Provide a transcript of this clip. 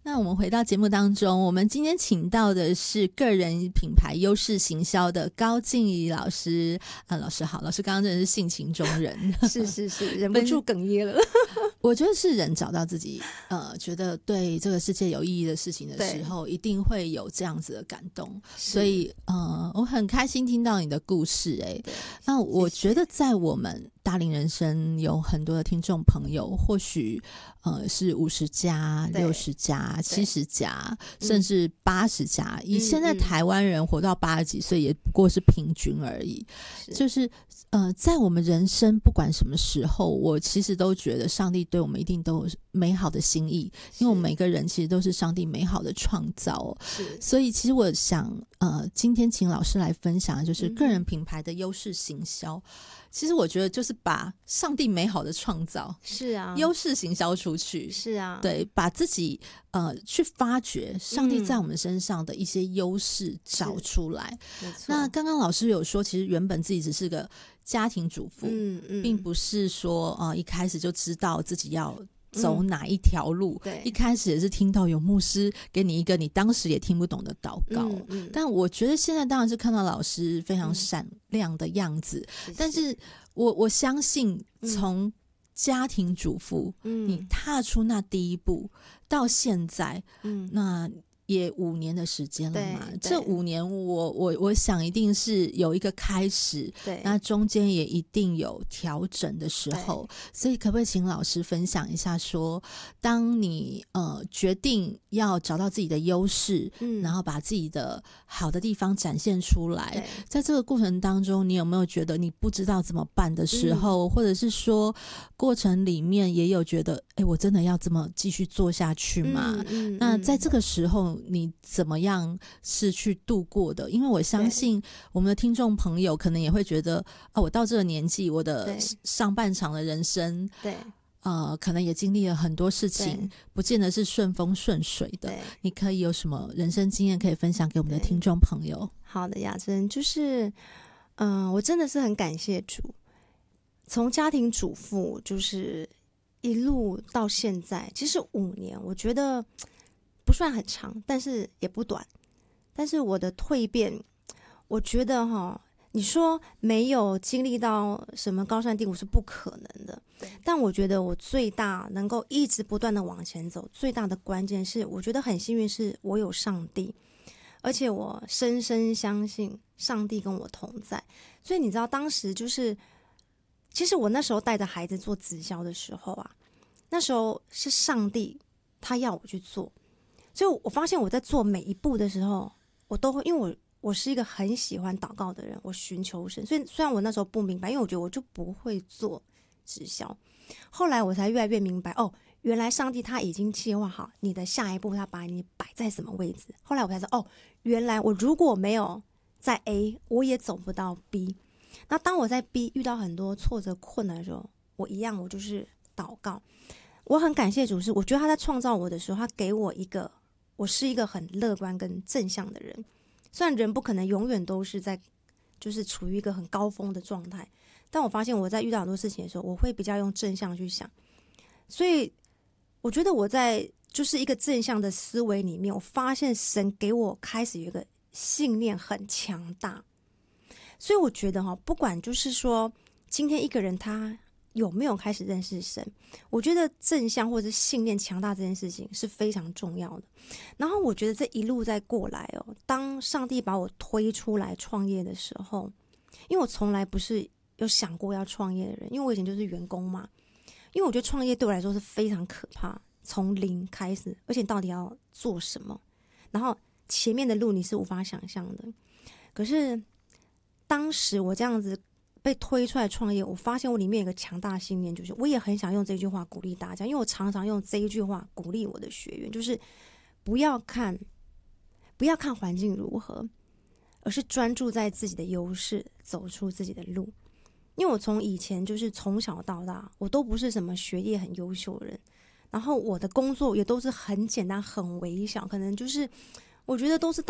那我们回到节目当中，我们今天请到的是个人品牌优势行销的高静怡老师。老师好，老师刚刚真的是性情中人， 是，忍不住哽咽了。 我觉得是人找到自己觉得对这个世界有意义的事情的时候，一定会有这样子的感动。所以我很开心听到你的故事。那我觉得在我们大龄人生有很多的听众朋友，或许是50加、60加、70加，甚至80加。以现在台湾人活到80几岁，也不过是平均而已。就是在我们人生不管什么时候，我其实都觉得上帝对我们一定都有美好的心意，因为我们每个人其实都是上帝美好的创造。所以其实我想今天请老师来分享的就是个人品牌的优势行销。其实我觉得就是把上帝美好的创造优势行销出去。对，把自己去发掘上帝在我们身上的一些优势找出来。那刚刚老师有说，其实原本自己只是个家庭主妇，并不是说一开始就知道自己要走哪一条路。一开始也是听到有牧师给你一个你当时也听不懂的祷告。但我觉得现在当然是看到老师非常闪亮的样子。但是我相信从家庭主妇你踏出那第一步到现在，那也5年的时间了嘛。这5年我想一定是有一个开始，那中间也一定有调整的时候。所以可不可以请老师分享一下说，当你决定要找到自己的优势，然后把自己的好的地方展现出来，在这个过程当中你有没有觉得你不知道怎么办的时候，或者是说过程里面也有觉得我真的要这么继续做下去吗？那在这个时候你怎么样是去度过的？因为我相信我们的听众朋友可能也会觉得我到这个年纪，我的上半场的人生可能也经历了很多事情，不见得是顺风顺水的。你可以有什么人生经验可以分享给我们的听众朋友？ 好的，雅珍，就是我真的是很感谢主，从家庭主妇就是一路到现在，其实5年我觉得不算很长，但是也不短。但是我的蜕变，我觉得你说没有经历到什么高山低谷是不可能的。但我觉得我最大能够一直不断的往前走，最大的关键是我觉得很幸运是我有上帝，而且我深深相信上帝跟我同在。所以你知道当时就是其实我那时候带着孩子做直销的时候那时候是上帝他要我去做。所以我发现我在做每一步的时候，我都会，因为我是一个很喜欢祷告的人，我寻求神。所以虽然我那时候不明白，因为我觉得我就不会做直销，后来我才越来越明白，原来上帝他已经计划好你的下一步，他把你摆在什么位置。后来我才知道，原来我如果没有在 A， 我也走不到 B。那当我在 B 遇到很多挫折困难的时候，我就是祷告。我很感谢主，是我觉得他在创造我的时候，他给我我是一个很乐观跟正向的人。虽然人不可能永远都是就是处于一个很高峰的状态，但我发现我在遇到很多事情的时候，我会比较用正向去想。所以我觉得我在就是一个正向的思维里面，我发现神给我开始有一个信念很强大。所以我觉得不管就是说今天一个人他有没有开始认识神，我觉得正向或者信念强大这件事情是非常重要的。然后我觉得这一路再过来当上帝把我推出来创业的时候，因为我从来不是有想过要创业的人，因为我以前就是员工嘛。因为我觉得创业对我来说是非常可怕，从零开始，而且到底要做什么，然后前面的路你是无法想象的。可是当时我这样子被推出来创业，我发现我里面有一个强大的信念，就是我也很想用这句话鼓励大家，因为我常常用这一句话鼓励我的学员，就是不要看环境如何，而是专注在自己的优势，走出自己的路。因为我从以前就是从小到大，我都不是什么学业很优秀的人，然后我的工作也都是很简单很微小，可能就是我觉得都是大